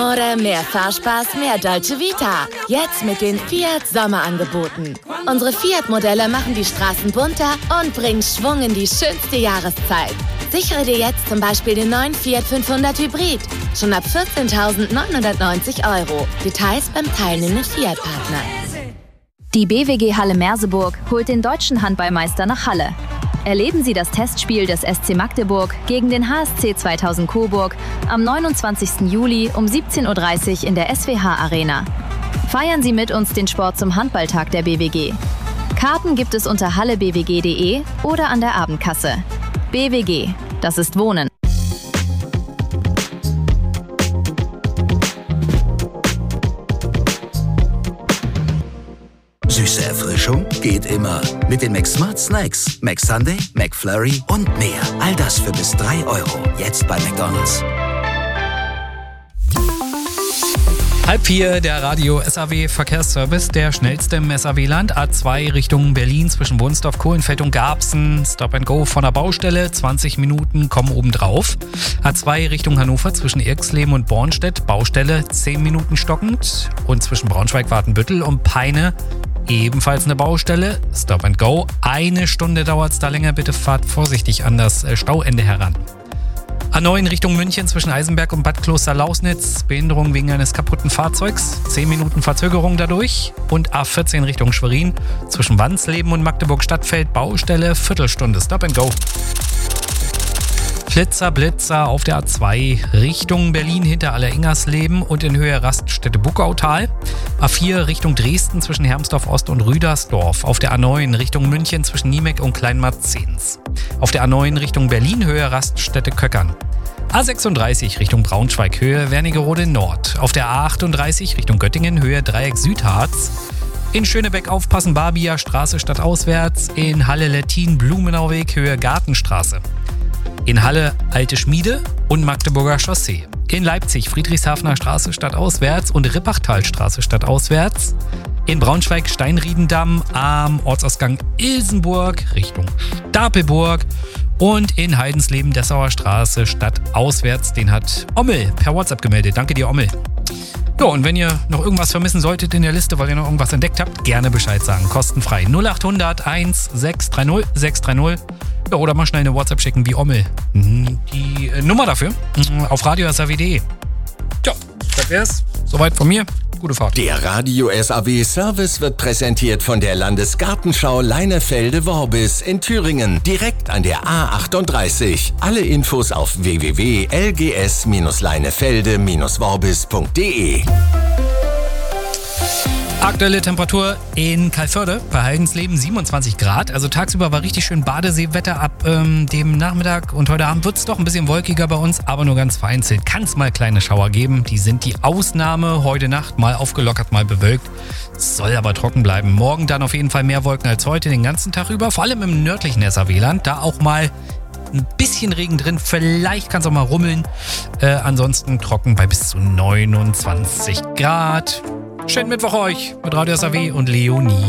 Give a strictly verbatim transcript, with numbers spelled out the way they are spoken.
Oder mehr Fahrspaß, mehr Dolce Vita. Jetzt mit den Fiat Sommerangeboten. Unsere Fiat-Modelle machen die Straßen bunter und bringen Schwung in die schönste Jahreszeit. Sichere dir jetzt zum Beispiel den neuen Fiat fünfhundert Hybrid. Schon ab vierzehntausendneunhundertneunzig Euro. Details beim teilnehmenden Fiat-Partner. Die B W G Halle Merseburg holt den deutschen Handballmeister nach Halle. Erleben Sie das Testspiel des S C Magdeburg gegen den H S C zweitausend Coburg am neunundzwanzigsten Juli um siebzehn Uhr dreißig in der S W H Arena. Feiern Sie mit uns den Sport zum Handballtag der B W G. Karten gibt es unter halle b w g punkt d e oder an der Abendkasse. B W G, das ist Wohnen. Süße Erfrischung geht immer. Mit den McSmart Snacks. McSunday, McFlurry und mehr. All das für bis drei Euro. Jetzt bei McDonald's. Halb vier, der Radio S A W Verkehrsservice, der schnellste im S A W-Land. A zwei Richtung Berlin zwischen Wunsdorf, Kohlenfeld und Garbsen. Stop and Go von der Baustelle, zwanzig Minuten kommen obendrauf. A zwei Richtung Hannover zwischen Irxleben und Bornstedt, Baustelle, zehn Minuten stockend. Und zwischen Braunschweig, Watenbüttel und Peine ebenfalls eine Baustelle. Stop and Go, eine Stunde dauert es da länger. Bitte fahrt vorsichtig an das Stauende heran. A neun Richtung München zwischen Eisenberg und Bad Kloster-Lausnitz. Behinderung wegen eines kaputten Fahrzeugs. zehn Minuten Verzögerung dadurch. Und A vierzehn Richtung Schwerin zwischen Wansleben und Magdeburg-Stadtfeld. Baustelle, Viertelstunde. Stop and Go. Flitzer, Blitzer auf der A zwei Richtung Berlin hinter Aller-Ingersleben und in Höhe Raststätte Buckautal. A vier Richtung Dresden zwischen Hermsdorf Ost und Rüdersdorf. Auf der A neun Richtung München zwischen Niemeck und Kleinmarzens. Auf der A neun Richtung Berlin Höhe Raststätte Köckern. A sechsunddreißig Richtung Braunschweig Höhe Wernigerode Nord. Auf der A achtunddreißig Richtung Göttingen Höhe Dreieck Südharz. In Schönebeck aufpassen, Barbia Straße stadtauswärts. In Halle Lettin Blumenauweg Höhe Gartenstraße. In Halle Alte Schmiede und Magdeburger Chaussee. In Leipzig Friedrichshafener Straße stadtauswärts und Rippachtalstraße stadtauswärts. In Braunschweig Steinriedendamm am Ortsausgang Ilsenburg Richtung Stapelburg. Und in Heidensleben Dessauer Straße stadtauswärts. Den hat Ommel per WhatsApp gemeldet. Danke dir, Ommel. Ja, und wenn ihr noch irgendwas vermissen solltet in der Liste, weil ihr noch irgendwas entdeckt habt, gerne Bescheid sagen. Kostenfrei. null achthundert eins sechs drei null sechs drei null. Ja, oder mal schnell eine WhatsApp schicken wie Ommel. Die äh, Nummer dafür auf radio punkt s a w punkt d e. Tja, das wär's. Soweit von mir. Gute Fahrt. Der Radio S A W Service wird präsentiert von der Landesgartenschau Leinefelde-Worbis in Thüringen, direkt an der A achtunddreißig. Alle Infos auf w w w punkt l g s leinefelde worbis punkt d e. Aktuelle Temperatur in Calvörde bei Heidensleben siebenundzwanzig Grad. Also tagsüber war richtig schön Badeseewetter. Ab ähm, dem Nachmittag und heute Abend wird es doch ein bisschen wolkiger bei uns, aber nur ganz vereinzelt. Kann es mal kleine Schauer geben. Die sind die Ausnahme. Heute Nacht mal aufgelockert, mal bewölkt. Soll aber trocken bleiben. Morgen dann auf jeden Fall mehr Wolken als heute den ganzen Tag über. Vor allem im nördlichen S A W-Land. Da auch mal ein bisschen Regen drin. Vielleicht kann es auch mal rummeln. Äh, ansonsten trocken bei bis zu neunundzwanzig Grad. Schönen Mittwoch euch mit Radio S A W und Leonie.